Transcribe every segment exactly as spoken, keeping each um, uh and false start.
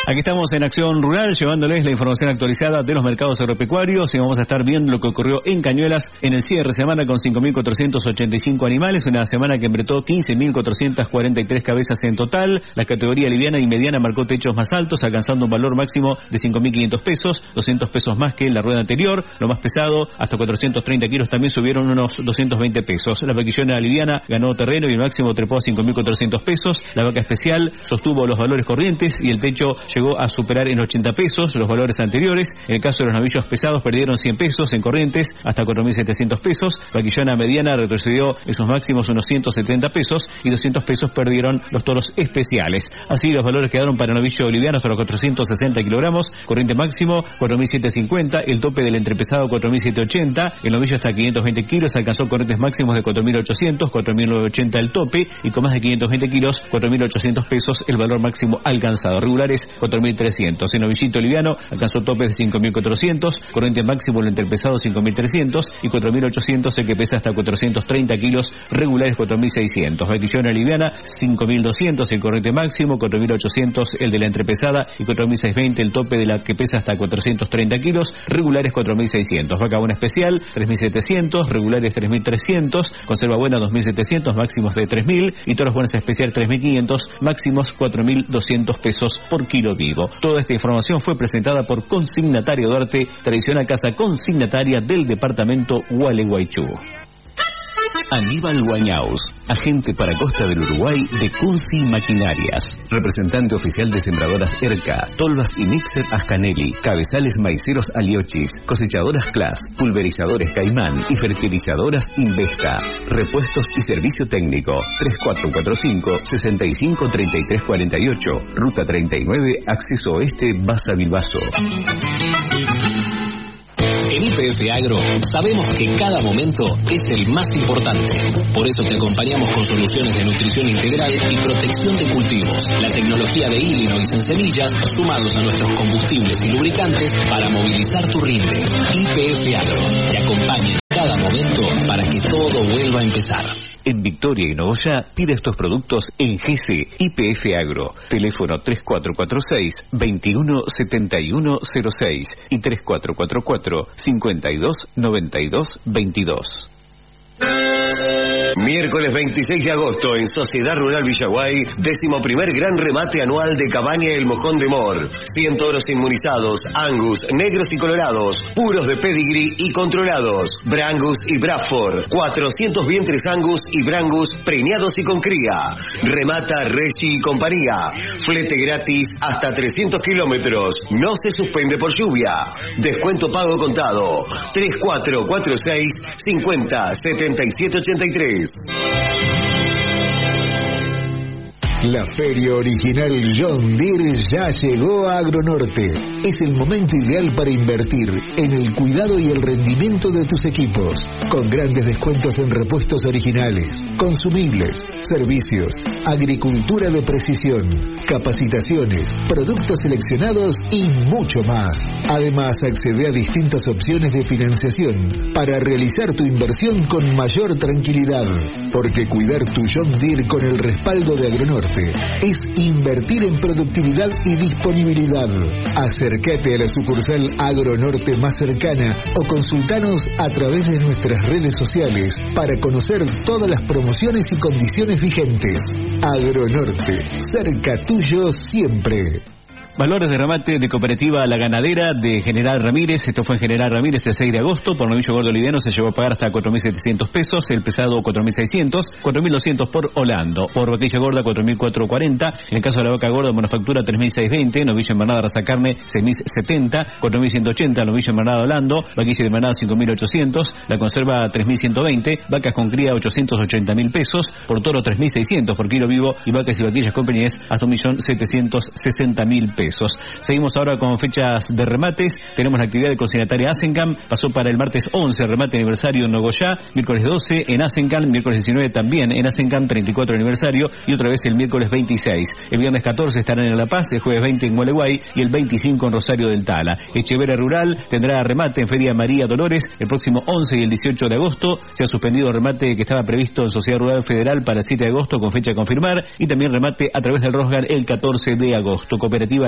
Aquí estamos en Acción Rural, llevándoles la información actualizada de los mercados agropecuarios y vamos a estar viendo lo que ocurrió en Cañuelas en el cierre de semana con cinco mil cuatrocientos ochenta y cinco animales, una semana que embretó quince mil cuatrocientas cuarenta y tres cabezas en total. La categoría liviana y mediana marcó techos más altos, alcanzando un valor máximo de cinco mil quinientos pesos, doscientos pesos más que en la rueda anterior. Lo más pesado, hasta cuatrocientos treinta kilos, también subieron unos doscientos veinte pesos. La vaquillona liviana ganó terreno y el máximo trepó a cinco mil cuatrocientos pesos. La vaca especial sostuvo los valores corrientes y el techo llegó a superar en ochenta pesos los valores anteriores. En el caso de los novillos pesados perdieron cien pesos en corrientes hasta cuatro mil setecientos pesos. Vaquillona mediana retrocedió en sus máximos unos ciento setenta pesos y doscientos pesos perdieron los toros especiales. Así los valores quedaron para novillo liviano hasta los cuatrocientos sesenta kilogramos, corriente máximo cuatro mil setecientos cincuenta, el tope del entrepesado cuatro mil setecientos ochenta, el novillo hasta quinientos veinte kilos alcanzó corrientes máximos de cuatro mil ochocientos, cuatro mil novecientos ochenta el tope y con más de quinientos veinte kilos, cuatro mil ochocientos pesos el valor máximo alcanzado. Regulares cuatro mil trescientos. El novillito liviano alcanzó topes de cinco mil cuatrocientos, corriente máximo el entrepesado cinco mil trescientos y cuatro mil ochocientos el que pesa hasta cuatrocientos treinta kilos, regulares cuatro mil seiscientos. Vaquillona liviana cinco mil doscientos el corriente máximo, cuatro mil ochocientos el de la entrepesada y cuatro mil seiscientos veinte el tope de la que pesa hasta cuatrocientos treinta kilos, regulares cuatro mil seiscientos. Vaca buena especial tres mil setecientos, regulares tres mil trescientos, conserva buena dos mil setecientos, máximos de tres mil y toros buenas especial tres mil quinientos, máximos cuatro mil doscientos pesos por kilo vivo. Toda esta información fue presentada por Consignatario Duarte, tradicional casa consignataria del departamento Gualeguaychú. Aníbal Guañaus, agente para Costa del Uruguay de Cunsi Maquinarias, representante oficial de sembradoras Erca, tolvas y mixer Ascanelli, cabezales maiceros Aliochis, cosechadoras Clas, pulverizadores Caimán y fertilizadoras Investa, repuestos y servicio técnico, tres cuatro cuatro cinco, seis cinco, tres tres cuatro ocho, Ruta treinta y nueve, Acceso Oeste, Baza Bilbaso. En Y P F Agro sabemos que cada momento es el más importante. Por eso te acompañamos con soluciones de nutrición integral y protección de cultivos. La tecnología de Illinois en semillas, sumados a nuestros combustibles y lubricantes para movilizar tu rinde. Y P F Agro te acompaña en cada momento para que todo vuelva a empezar. En Victoria y Nogoyá, pide estos productos en G C Y P F Agro. Teléfono tres cuatro cuatro seis, veintiuno setenta y uno cero seis y tres cuatro cuatro cuatro, cincuenta y dos noventa y dos veintidós. Miércoles veintiséis de agosto en Sociedad Rural Villaguay, décimo primer gran remate anual de Cabaña El Mojón de Mor. cien toros inmunizados, Angus, negros y colorados, puros de pedigree y controlados. Brangus y Bradford, cuatrocientos vientres Angus y Brangus preñados y con cría. Remata Reggie y compañía. Flete gratis hasta trescientos kilómetros. No se suspende por lluvia. Descuento pago contado. tres cuatro cuatro seis, cincuenta, setenta y siete ochenta y tres. La feria original John Deere ya llegó a Agronorte. Es el momento ideal para invertir en el cuidado y el rendimiento de tus equipos, con grandes descuentos en repuestos originales, consumibles, servicios, agricultura de precisión, capacitaciones, productos seleccionados y mucho más. Además, accede a distintas opciones de financiación para realizar tu inversión con mayor tranquilidad, porque cuidar tu John Deere con el respaldo de Agronorte es invertir en productividad y disponibilidad. Acércate a la sucursal Agronorte más cercana o consultanos a través de nuestras redes sociales para conocer todas las promociones y condiciones vigentes. Agronorte, cerca tuyo siempre. Valores de remate de Cooperativa La Ganadera de General Ramírez. Esto fue en General Ramírez el seis de agosto. Por novillo gordo liviano se llevó a pagar hasta cuatro mil setecientos pesos. El pesado cuatro mil seiscientos. cuatro mil doscientos por Holando. Por vaquilla gorda cuatro mil cuatrocientos cuarenta. En el caso de la vaca gorda manufactura tres mil seiscientos veinte. Novillo envernada raza carne seis mil setenta. cuatro mil ciento ochenta. Novillo envernada Holando. Vaquilla de envernada cinco mil ochocientos. La conserva tres mil ciento veinte. Vacas con cría ochocientos ochenta mil pesos. Por toro tres mil seiscientos por kilo vivo. Y vacas y vaquillas con peñez hasta un millón setecientos sesenta mil pesos. Seguimos ahora con fechas de remates. Tenemos la actividad de consignataria Asencam. Pasó para el martes once, remate aniversario en Nogoyá. Miércoles doce en Asencam. Miércoles diecinueve también en Asencam, treinta y cuatro aniversario. Y otra vez el miércoles veintiséis. El viernes catorce estarán en La Paz. El jueves veinte en Gualeguay. Y el veinticinco en Rosario del Tala. Echeverria Rural tendrá remate en Feria María Dolores el próximo once y el dieciocho de agosto. Se ha suspendido el remate que estaba previsto en Sociedad Rural Federal para el siete de agosto con fecha a confirmar. Y también remate a través del Rosgar el catorce de agosto. Cooperativa La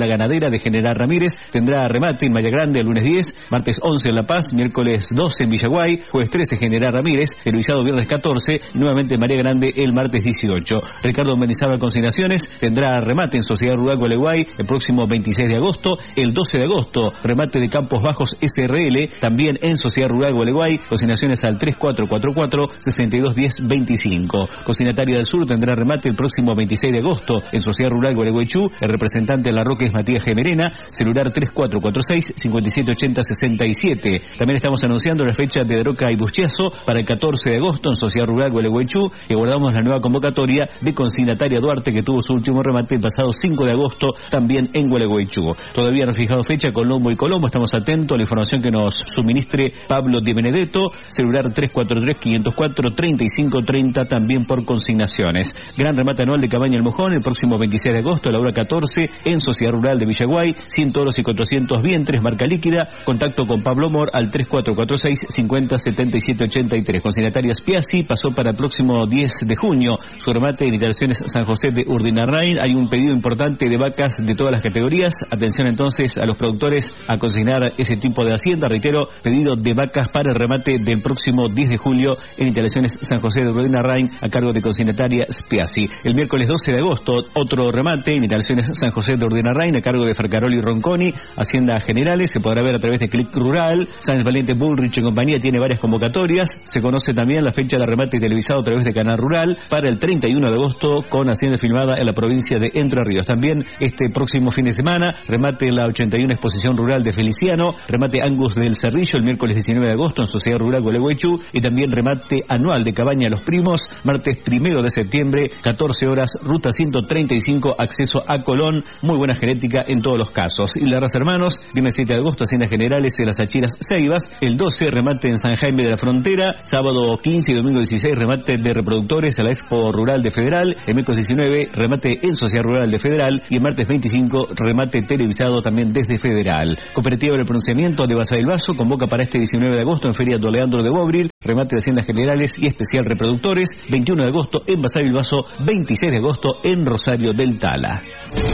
La Ganadera de General Ramírez tendrá remate en Maya Grande el lunes diez, martes once en La Paz, miércoles doce en Villaguay, jueves trece General Ramírez, el Luisado viernes catorce, nuevamente en María Grande el martes dieciocho. Ricardo Mendizábal Consignaciones tendrá remate en Sociedad Rural Gualeguay el próximo veintiséis de agosto, el doce de agosto, remate de Campos Bajos S R L, también en Sociedad Rural Gualeguay, consignaciones al tres cuatro cuatro cuatro, seis dos uno cero dos cinco. Consignataria del Sur tendrá remate el próximo veintiséis de agosto en Sociedad Rural Gualeguaychú, el representante de la Roque es Matías Gemerena, celular tres cuatro cuatro seis, cinco siete ocho cero seis siete. También estamos anunciando la fecha de Daroca y Buschiazo para el catorce de agosto en Sociedad Rural Gualeguaychú, y guardamos la nueva convocatoria de Consignataria Duarte, que tuvo su último remate el pasado cinco de agosto también en Gualeguaychú. Todavía no han fijado fecha Colombo y Colombo, estamos atentos a la información que nos suministre Pablo Di Benedetto, celular tres cuatro tres, cinco cero cuatro, tres cinco tres cero, también por consignaciones. Gran remate anual de Cabaña El Mojón el próximo veintiséis de agosto a la hora catorce en Sociedad Rural de Villaguay, cien toros y cuatrocientos vientres, marca líquida. Contacto con Pablo Mor al tres cuatro cuatro seis, cinco cero siete siete ocho tres. Consignataria Spiazzi pasó para el próximo diez de junio su remate en instalaciones San José de Urdinarrain. Hay un pedido importante de vacas de todas las categorías. Atención entonces a los productores a consignar ese tipo de hacienda. Reitero, pedido de vacas para el remate del próximo diez de julio en instalaciones San José de Urdinarrain a cargo de consignataria Spiazzi. El miércoles doce de agosto, otro remate en instalaciones San José de Urdinarrain a cargo de Fercaroli Ronconi, Hacienda Generales. Se podrá ver a través de Click Rural. Sáenz Valiente Bullrich en compañía tiene varias convocatorias. Se conoce también la fecha de remate televisado a través de Canal Rural para el treinta y uno de agosto con hacienda filmada en la provincia de Entre Ríos. También este próximo fin de semana, remate en la ochenta y uno Exposición Rural de Feliciano, remate Angus del Cerrillo el miércoles diecinueve de agosto en Sociedad Rural Gualeguaychú, y también remate anual de Cabaña Los Primos, martes primero de septiembre, catorce horas, ruta ciento treinta y cinco, acceso a Colón. Muy buena genética en todos los casos. Y Larraz Hermanos, viernes siete de agosto, Haciendas Generales en las Achiras Ceibas, el doce remate en San Jaime de la Frontera, sábado quince y domingo dieciséis remate de reproductores a la Expo Rural de Federal, el miércoles diecinueve remate en Sociedad Rural de Federal, y el martes veinticinco remate televisado también desde Federal. Cooperativa del Pronunciamiento de Basa del Vaso convoca para este diecinueve de agosto en Feria Don Leandro de Bobril, remate de Haciendas Generales y especial reproductores, veintiuno de agosto en Basa del Vaso, veintiséis de agosto en Rosario del Tala.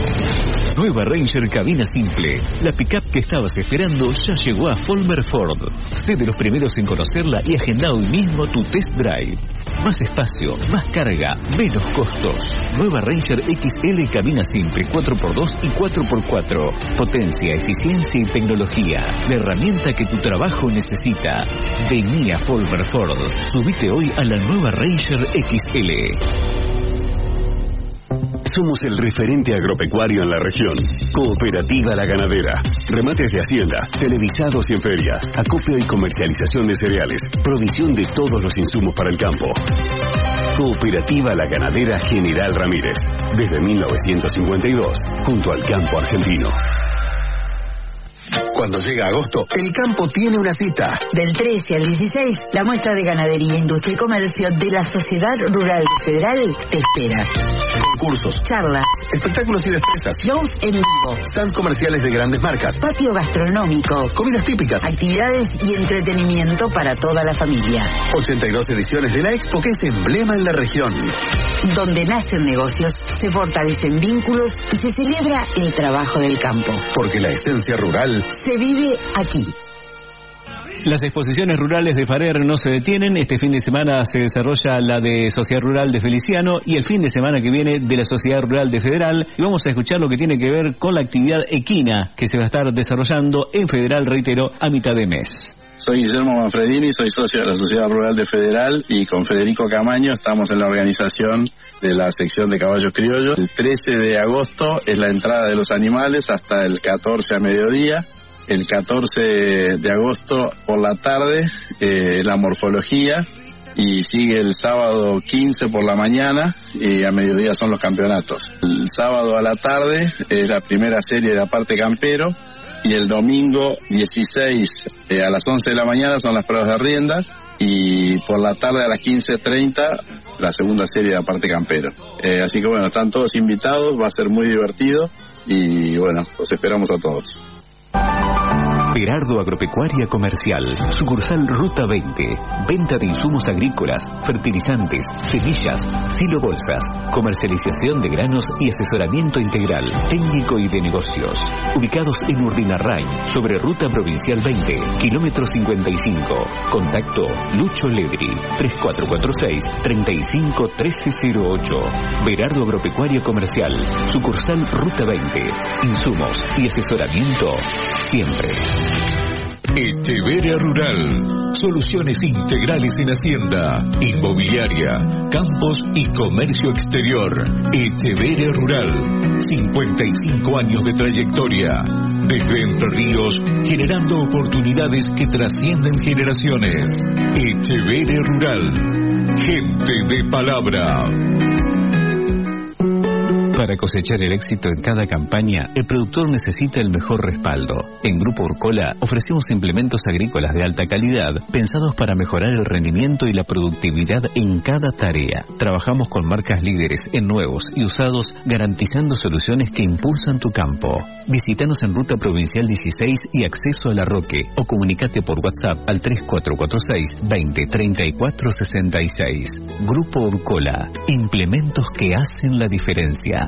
Nueva Ranger cabina simple. La pickup que estabas esperando ya llegó a Folmer Ford. Sé de los primeros en conocerla y agenda hoy mismo tu test drive. Más espacio, más carga, menos costos. Nueva Ranger X L cabina simple cuatro por dos y cuatro por cuatro. Potencia, eficiencia y tecnología. La herramienta que tu trabajo necesita. Vení a Folmer Ford. Subite hoy a la Nueva Ranger X L. Somos el referente agropecuario en la región. Cooperativa La Ganadera. Remates de hacienda, televisados y en feria, acopio y comercialización de cereales, provisión de todos los insumos para el campo. Cooperativa La Ganadera General Ramírez. Desde mil novecientos cincuenta y dos, junto al campo argentino. Cuando llega agosto, el campo tiene una cita. Del trece al dieciséis, la muestra de ganadería, industria y comercio de la Sociedad Rural Federal te espera. Concursos, charlas, espectáculos y destrezas, shows en vivo, stands comerciales de grandes marcas, patio gastronómico, comidas típicas, actividades y entretenimiento para toda la familia. ochenta y dos ediciones de la Expo, que es emblema en la región. Donde nacen negocios, se fortalecen vínculos y se celebra el trabajo del campo. Porque la esencia rural se vive aquí. Las exposiciones rurales de Farer no se detienen. Este fin de semana se desarrolla la de Sociedad Rural de Feliciano y el fin de semana que viene de la Sociedad Rural de Federal. Y vamos a escuchar lo que tiene que ver con la actividad equina que se va a estar desarrollando en Federal, reitero, a mitad de mes. Soy Guillermo Manfredini, soy socio de la Sociedad Rural de Federal y con Federico Camaño estamos en la organización de la sección de caballos criollos. El trece de agosto es la entrada de los animales hasta el catorce a mediodía. El catorce de agosto por la tarde, eh, la morfología, y sigue el sábado quince por la mañana y a mediodía son los campeonatos. El sábado a la tarde es la primera serie de la parte campero y el domingo dieciséis eh, a las once de la mañana son las pruebas de rienda y por la tarde a las quince treinta la segunda serie de la parte campero. Eh, así que bueno, están todos invitados, va a ser muy divertido y bueno, los esperamos a todos. Berardo Agropecuaria Comercial, sucursal Ruta veinte. Venta de insumos agrícolas, fertilizantes, semillas, silobolsas, comercialización de granos y asesoramiento integral, técnico y de negocios. Ubicados en Urdinarrain, sobre Ruta Provincial veinte, kilómetro cincuenta y cinco. Contacto Lucho Ledri, tres cuatro cuatro seis, tres cinco uno tres cero ocho. Berardo Agropecuaria Comercial, sucursal Ruta veinte. Insumos y asesoramiento siempre. Echeverria Rural. Soluciones integrales en hacienda, inmobiliaria, campos y comercio exterior. Echeverria Rural. cincuenta y cinco años de trayectoria. Desde Entre Ríos, generando oportunidades que trascienden generaciones. Echeverria Rural. Gente de palabra. Para cosechar el éxito en cada campaña, el productor necesita el mejor respaldo. En Grupo Urcola ofrecemos implementos agrícolas de alta calidad, pensados para mejorar el rendimiento y la productividad en cada tarea. Trabajamos con marcas líderes en nuevos y usados, garantizando soluciones que impulsan tu campo. Visítanos en Ruta Provincial dieciséis y acceso a La Roque, o comunicate por WhatsApp al tres cuatro cuatro seis, veinte, treinta y cuatro sesenta y seis. Grupo Urcola, implementos que hacen la diferencia.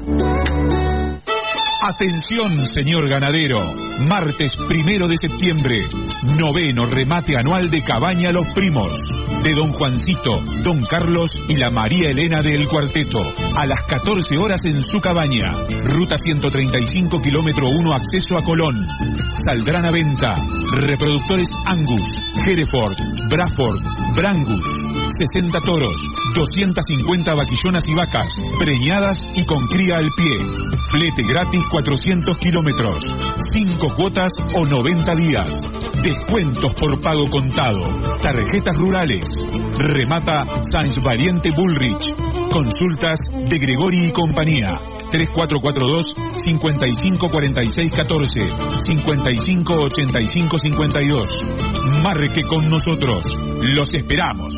Atención, señor ganadero. Martes primero de septiembre, noveno remate anual de Cabaña Los Primos, de Don Juancito, Don Carlos y la María Elena del Cuarteto, a las catorce horas en su cabaña. Ruta ciento treinta y cinco, kilómetro uno, acceso a Colón. Saldrán a venta reproductores Angus, Hereford, Braford, Brangus, sesenta toros, doscientas cincuenta vaquillonas y vacas, preñadas y con cría al pie. Flete gratis cuatrocientos kilómetros, cinco cuotas o noventa días. Descuentos por pago contado. Tarjetas rurales. Remata Sáenz Valiente Bullrich. Consultas de Gregori y compañía. tres cuatro cuatro dos, cinco cinco cuatro seis uno cuatro, cinco cinco ochenta y cinco cincuenta y dos. Marque con nosotros. Los esperamos.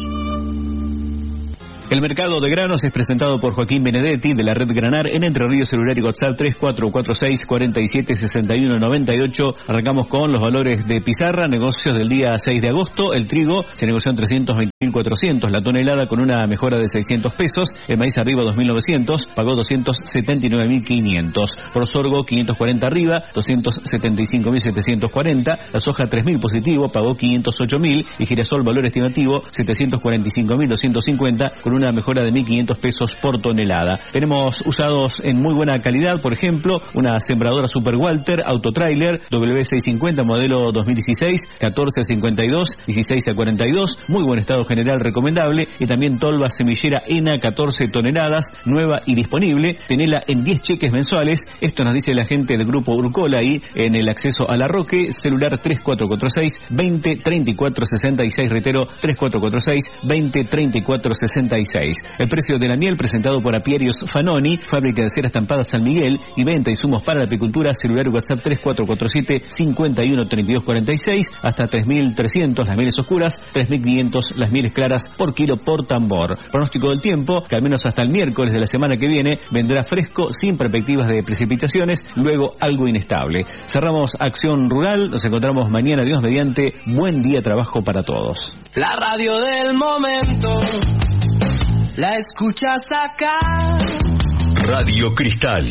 El mercado de granos es presentado por Joaquín Benedetti de la Red Granar en Entre Ríos, celular y WhatsApp tres cuatro cuatro seis, cuatro siete, seis uno nueve ocho. Arrancamos con los valores de pizarra, negocios del día seis de agosto. El trigo se negoció en trescientos veinte mil cuatrocientos, la tonelada con una mejora de seiscientos pesos. El maíz arriba dos mil novecientos, pagó doscientos setenta y nueve mil quinientos. Por sorgo quinientos cuarenta arriba, doscientos setenta y cinco mil setecientos cuarenta. La soja tres mil positivo, pagó quinientos ocho mil. Y girasol valor estimativo setecientos cuarenta y cinco mil doscientos cincuenta, con una mejora de mil quinientos pesos por tonelada. Tenemos usados en muy buena calidad, por ejemplo, una sembradora Super Walter Autotrailer W seiscientos cincuenta modelo dos mil dieciséis, catorce a cincuenta y dos, dieciséis a cuarenta y dos, muy buen estado general, recomendable. Y también tolva semillera ENA, catorce toneladas, nueva y disponible. Tenela en diez cheques mensuales. Esto nos dice la gente del Grupo Urcola ahí en el acceso a La Roque. Celular tres cuatro cuatro seis, veinte, treinta y cuatro sesenta y seis, reitero, tres cuatro cuatro seis, veinte, treinta y cuatro sesenta y seis. El precio de la miel presentado por Apiarios Fanoni, fábrica de cera estampada San Miguel y venta de insumos para la apicultura. Celular WhatsApp tres cuatro cuatro siete, cincuenta y uno, treinta y dos cuarenta y seis, hasta tres mil trescientos las mieles oscuras, tres mil quinientos las mieles claras por kilo por tambor. Pronóstico del tiempo, que al menos hasta el miércoles de la semana que viene vendrá fresco, sin perspectivas de precipitaciones, luego algo inestable. Cerramos Acción Rural, nos encontramos mañana, Dios mediante. Buen día, trabajo para todos. La radio del momento la escuchas acá. Radio Cristal